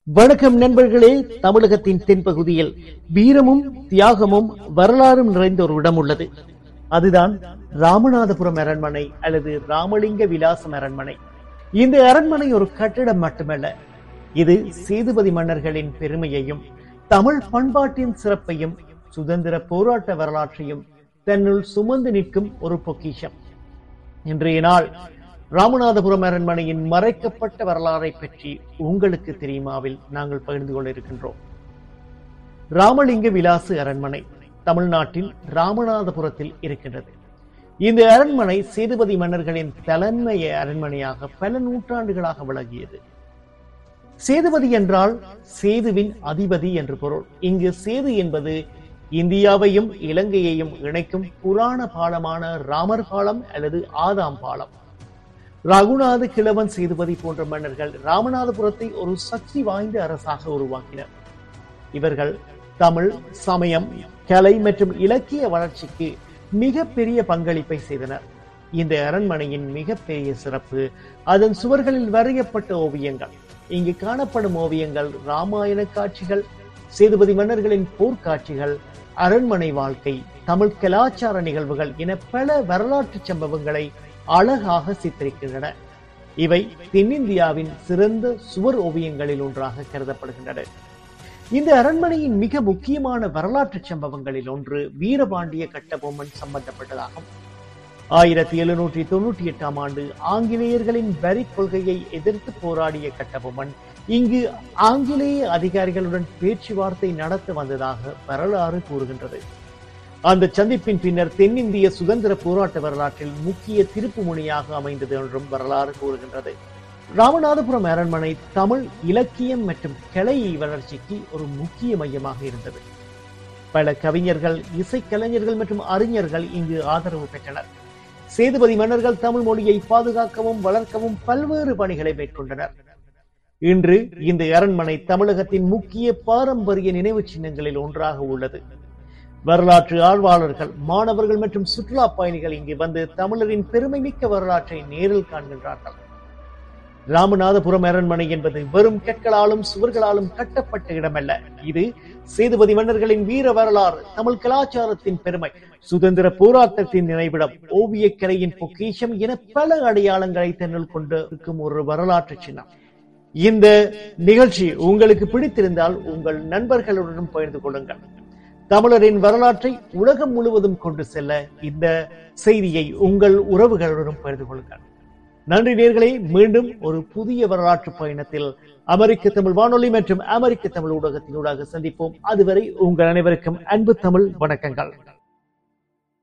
வணக்கம் நண்பர்களே. தமிழகத்தின் தென்பகுதியில் வீரமும் தியாகமும் வரலாறும் நிறைந்த ஒரு இடம் உள்ளது. அதுதான் ராமநாதபுரம் அரண்மனை அல்லது ராமலிங்க விலாசம் அரண்மனை. இந்த அரண்மனை ஒரு கட்டிடம் மட்டுமல்ல, இது சேதுபதி மன்னர்களின் பெருமையையும் தமிழ் பண்பாட்டின் சிறப்பையும் சுதந்திர போராட்ட வரலாற்றையும் தன்னுள் சுமந்து நிற்கும் ஒரு பொக்கிஷம். இன்றைய நாள் ராமநாதபுரம் அரண்மனையின் மறைக்கப்பட்ட வரலாறை பற்றி உங்களுக்கு தெரியுமாவில் நாங்கள் பகிர்ந்து கொள்ள இருக்கின்றோம். ராமலிங்க விலாசு அரண்மனை தமிழ்நாட்டில் ராமநாதபுரத்தில் இருக்கின்றது. இந்த அரண்மனை சேதுபதி மன்னர்களின் தலைமை அரண்மனையாக பல நூற்றாண்டுகளாக விளங்கியது. சேதுபதி என்றால் சேதுவின் அதிபதி என்று பொருள். இங்கு சேது என்பது இந்தியாவையும் இலங்கையையும் இணைக்கும் புராண பாலமான ராமர் பாலம் அல்லது ஆதாம் பாலம். ரகுநாத கிழவன் சேதுபதி போன்ற மன்னர்கள் ராமநாதபுரத்தை ஒரு சக்தி வாய்ந்த அரசாக உருவாக்கினர். இவர்கள் தமிழ், சமயம், கலை மற்றும் இலக்கிய வளர்ச்சிக்கு மிக பெரிய பங்களிப்பை செய்தனர். இந்த அரண்மனையின் மிகப்பெரிய சிறப்பு அதன் சுவர்களில் வரையப்பட்ட ஓவியங்கள். இங்கு காணப்படும் ஓவியங்கள் ராமாயண காட்சிகள், சேதுபதி மன்னர்களின் போர்க்காட்சிகள், அரண்மனை வாழ்க்கை, தமிழ் கலாச்சார நிகழ்வுகள் என பல வரலாற்று சம்பவங்களை அழகாக சித்தரிக்கின்றன. இவை தென்னிந்தியாவின் சிறந்த சுவர் ஓவியங்களில் ஒன்றாக கருதப்படுகின்றன. இந்த அரண்மனையின் மிக முக்கியமான வரலாற்று சம்பவங்களில் ஒன்று வீரபாண்டிய கட்டபொம்மன் சம்பந்தப்பட்டதாகும். 1798 ஆண்டு ஆங்கிலேயர்களின் வரி கொள்கையை எதிர்த்து போராடிய கட்டபொம்மன் இங்கு ஆங்கிலேய அதிகாரிகளுடன் பேச்சுவார்த்தை நடத்த வந்ததாக வரலாறு கூறுகின்றது. அந்த சந்திப்பின் பின்னர் தென்னிந்திய சுதந்திர போராட்ட வரலாற்றில் முக்கிய திருப்பு முனையாக அமைந்தது என்றும் வரலாறு கூறுகின்றது. ராமநாதபுரம் அரண்மனை தமிழ் இலக்கியம் மற்றும் கலை வளர்ச்சிக்கு ஒரு முக்கிய மையமாக இருந்தது. பல கவிஞர்கள், இசைக்கலைஞர்கள் மற்றும் அறிஞர்கள் இங்கு ஆதரவு பெற்றனர். சேதுபதி மன்னர்கள் தமிழ் மொழியை பாதுகாக்கவும் வளர்க்கவும் பல்வேறு பணிகளை மேற்கொண்டனர். இன்று இந்த அரண்மனை தமிழகத்தின் முக்கிய பாரம்பரிய நினைவு சின்னங்களில் ஒன்றாக உள்ளது. வரலாற்று ஆர்வலர்கள், மாணவர்கள் மற்றும் சுற்றுலா பயணிகள் இங்கு வந்து தமிழரின் பெருமை மிக்க வரலாற்றை நேரில் காண்கின்றார்கள். ராமநாதபுரம் அரண்மனை என்பது வெறும் கற்களாலும் சுவர்களாலும் கட்டப்பட்ட இடமல்ல. இது சேதுபதி மன்னர்களின் வீர வரலாறு, தமிழ் கலாச்சாரத்தின் பெருமை, சுதந்திர போராட்டத்தின் நினைவிடம், ஓவியக்கலையின் பொக்கிஷம் என பல அடையாளங்களை தன்னுள் கொண்டிருக்கும் ஒரு வரலாற்று சின்னம். இந்த நிகழ்ச்சி உங்களுக்கு பிடித்திருந்தால் உங்கள் நண்பர்களுடன் பகிர்ந்து கொள்ளுங்கள். தமிழரின் வரலாற்றை உலகம் முழுவதும் கொண்டு செல்ல இந்த செய்தியை உங்கள் உறவுகளுடன் பகிர்ந்து கொள்ளுங்கள். நன்றி நேயர்களே. மீண்டும் ஒரு புதிய வரலாற்று பயணத்தில் அமெரிக்க தமிழ் வானொலி மற்றும் அமெரிக்க தமிழ் ஊடகத்தினூடாக சந்திப்போம். அதுவரை உங்கள் அனைவருக்கும் அன்பு தமிழ் வணக்கங்கள்.